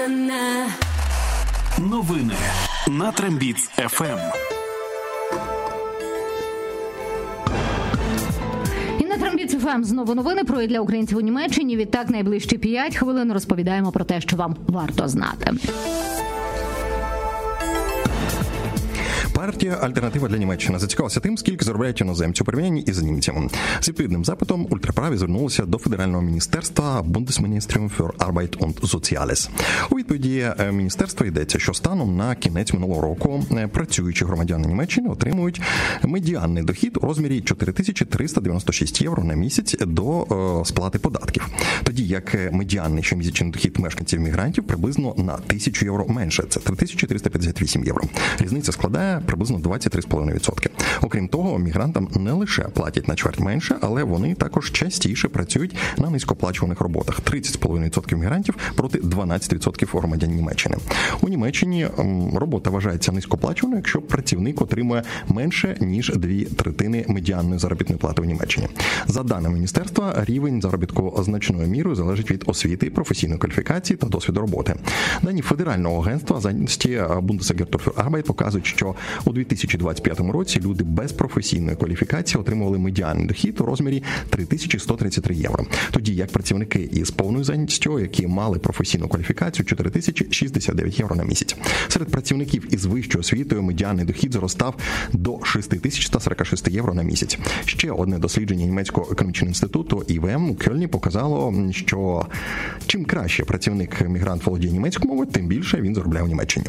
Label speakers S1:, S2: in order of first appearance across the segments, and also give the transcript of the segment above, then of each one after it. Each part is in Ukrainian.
S1: Новини на Трембіц ФМ.
S2: І на Трембіц ФМ знову новини про і для українців у Німеччині. Відтак найближчі 5 хвилин розповідаємо про те, що вам варто знати.
S3: Партія «Альтернатива для Німеччини» зацікавилася тим, скільки заробляють іноземці у порівнянні із німцями. З відповідним запитом ультраправі звернулися до Федерального міністерства Bundesministerium für Arbeit und Soziales. У відповіді міністерства йдеться, що станом на кінець минулого року працюючі громадяни Німеччини отримують медіанний дохід у розмірі 4396 євро на місяць до сплати податків. Тоді як медіанний щомісячний дохід мешканців-мігрантів приблизно на 1000 євро менше. Це 3358 євро. Різниця складає приблизно 23,5%. Окрім того, мігрантам не лише платять на чверть менше, але вони також частіше працюють на низькооплачуваних роботах. 30,5% мігрантів проти 12% громадян Німеччини. У Німеччині робота вважається низькооплачуваною, якщо працівник отримує менше, ніж 2/3 медіанної заробітної плати у Німеччині. За даними міністерства, рівень заробітку значною мірою залежить від освіти, професійної кваліфікації та досвіду роботи. Дані Федерального агентства зайнятості Bundesagentur für Arbeit показують, що у 2025 році люди без професійної кваліфікації отримували медіанний дохід у розмірі 3133 євро. Тоді як працівники із повною зайнятістю, які мали професійну кваліфікацію, 4069 євро на місяць. Серед працівників із вищою освітою медіанний дохід зростав до 6146 євро на місяць. Ще одне дослідження Німецького економічного інституту ІВМ у Кельні показало, що чим краще працівник-мігрант володіє німецькою мовою, тим більше він заробляє у Німеччині.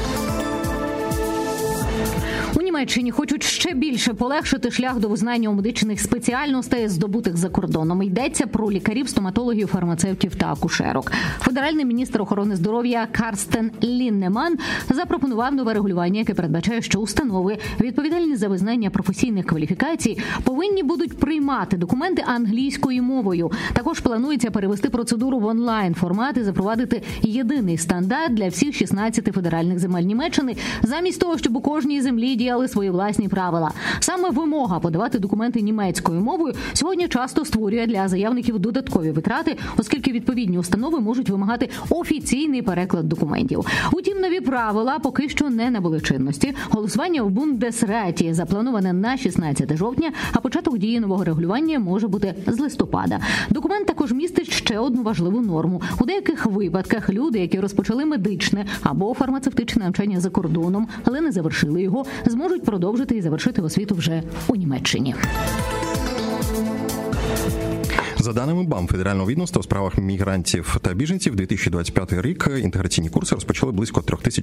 S2: У Німеччині хочуть ще більше полегшити шлях до визнання у медичних спеціальностей, здобутих за кордоном. Йдеться про лікарів, стоматологів, фармацевтів та акушерок. Федеральний міністр охорони здоров'я Карстен Ліннеман запропонував нове регулювання, яке передбачає, що установи, відповідальні за визнання професійних кваліфікацій, повинні будуть приймати документи англійською мовою. Також планується перевести процедуру в онлайн-формат і запровадити єдиний стандарт для всіх 16 федеральних земель Німеччини, замість того, щоб у кожній землі діяли свої власні правила. Саме вимога подавати документи німецькою мовою сьогодні часто створює для заявників додаткові витрати, оскільки відповідні установи можуть вимагати офіційний переклад документів. Утім, нові правила поки що не набули чинності. Голосування в Бундесраті заплановане на 16 жовтня, а початок дії нового регулювання може бути з листопада. Документ також містить ще одну важливу норму. У деяких випадках люди, які розпочали медичне або фармацевтичне навчання за кордоном, але не завершили його, зможуть продовжити і завершити освіту вже у Німеччині.
S3: За даними БАМ Федерального відомства у справах мігрантів та біженців, 2025 рік інтеграційні курси розпочали близько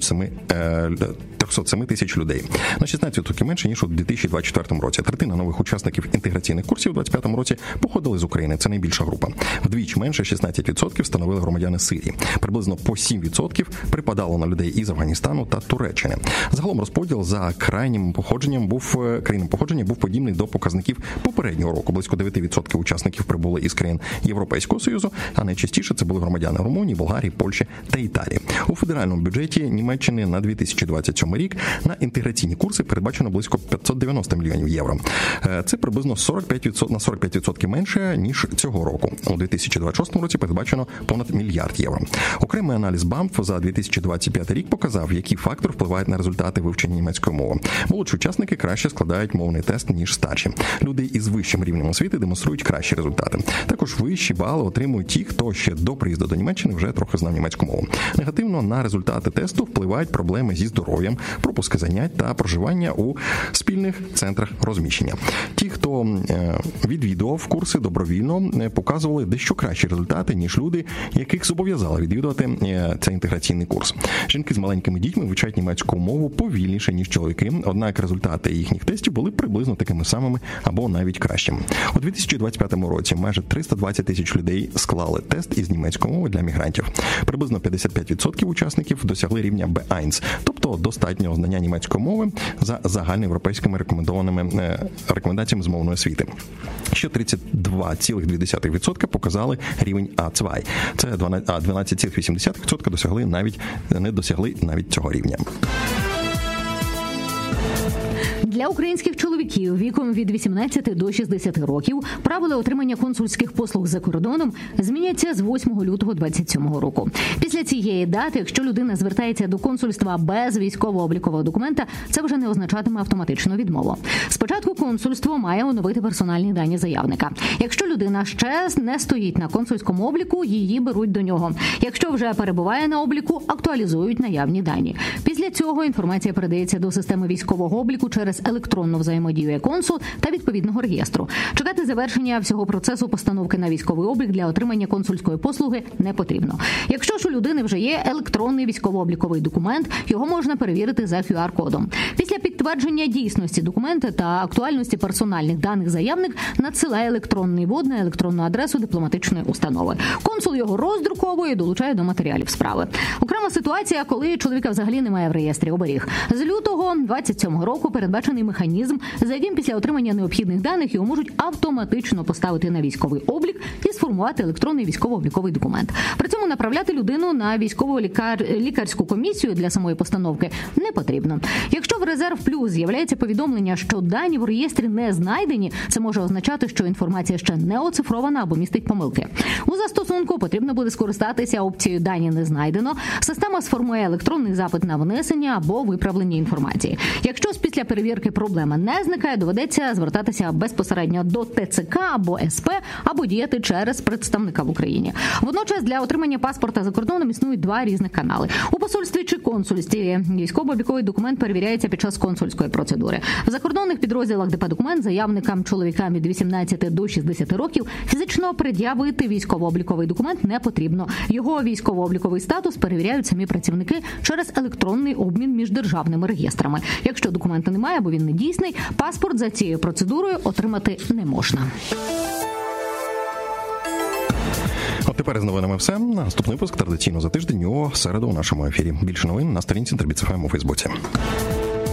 S3: 307 тисяч людей. На 16% менше, ніж у 2024 році. Третина нових учасників інтеграційних курсів у 2025 році походили з України. Це найбільша група. Вдвічі менше, 16% становили громадяни Сирії. Приблизно по 7% припадало на людей із Афганістану та Туреччини. Загалом розподіл за країним походженням був подібний до показників попереднього року. Близько 9% учасників прибули із країн Європейського Союзу, а найчастіше це були громадяни Румунії, Болгарії, Польщі та Італії. У федеральному бюджеті Німеччини на 2027 рік на інтеграційні курси передбачено близько 590 мільйонів євро. Це приблизно на 45% менше, ніж цього року. У 2026 році передбачено понад мільярд євро. Окремий аналіз БАМФ за 2025 рік показав, які фактори впливають на результати вивчення німецької мови. Молодші учасники краще складають мовний тест, ніж старші. Люди із вищим рівнем освіти демонструють кращі результати. Також вищі бали отримують ті, хто ще до приїзду до Німеччини вже трохи знав німецьку мову. Негативно на результати тесту впливають проблеми зі здоров'ям, пропуски занять та проживання у спільних центрах розміщення. Ті, хто відвідував курси добровільно, показували дещо кращі результати, ніж люди, яких зобов'язали відвідувати цей інтеграційний курс. Жінки з маленькими дітьми вивчають німецьку мову повільніше, ніж чоловіки, однак результати їхніх тестів були приблизно такими самими або навіть кращими. У 2025 році майже 320 тисяч людей склали тест із німецької мови для мігрантів. Приблизно 55% учасників досягли рівня B1, тобто достатнього знання німецької мови за загальноєвропейськими рекомендаціями з мовної освіти. Ще 32,2% показали рівень А2. Це 12,8% не досягли навіть цього рівня.
S2: Для українських чоловіків віком від 18 до 60 років правила отримання консульських послуг за кордоном зміняться з 8 лютого 2027 року. Після цієї дати, якщо людина звертається до консульства без військово-облікового документа, це вже не означатиме автоматичну відмову. Спочатку консульство має оновити персональні дані заявника. Якщо людина ще не стоїть на консульському обліку, її беруть до нього. Якщо вже перебуває на обліку, актуалізують наявні дані. Після цього інформація передається до системи військового обліку через електронну взаємодію консул та відповідного реєстру. Чекати завершення всього процесу постановки на військовий облік для отримання консульської послуги не потрібно. Якщо ж у людини вже є електронний військово-обліковий документ, його можна перевірити за QR-кодом. Після підтвердження дійсності документа та актуальності персональних даних заявник надсилає електронний вод на електронну адресу дипломатичної установи. Консул його роздруковує і долучає до матеріалів справи. Окрема ситуація, коли чоловіка взагалі немає в реєстрі оберіг. З лютого 27 року передбачений механізм, за яким після отримання необхідних даних його можуть автоматично поставити на військовий облік і сформувати електронний військово-обліковий документ. При цьому направляти людину на військово-лікарську комісію для самої постановки не потрібно. Якщо в Резерв Плюс з'являється повідомлення, що дані в реєстрі не знайдені, це може означати, що інформація ще не оцифрована або містить помилки. У застосунку потрібно буде скористатися опцією «Дані не знайдено». Система сформує електронний запит на внесення або виправлення інформації. Якщо після перевірки проблема не зникає, доведеться звертатися безпосередньо до ТЦК або СП, або діяти через представника в Україні. Водночас для отримання паспорта за кордоном існують два різних канали. У посольстві чи консульстві військово-обліковий документ перевіряється під час консульської процедури. В закордонних підрозділах ДП-документ заявникам чоловікам від 18 до 60 років фізично пред'явити військово-обліковий документ не потрібно. Його військово-обліковий статус перевіряють самі працівники через електронний обмін між державними реєстрами. Якщо документа немає або він не дійсний, паспорт за цією процедурою отримати не можна.
S3: От тепер з новинами все. Наступний випуск традиційно за тиждень у середу у нашому ефірі. Більше новин на сторінці Трибіц ФМ у Фейсбуці.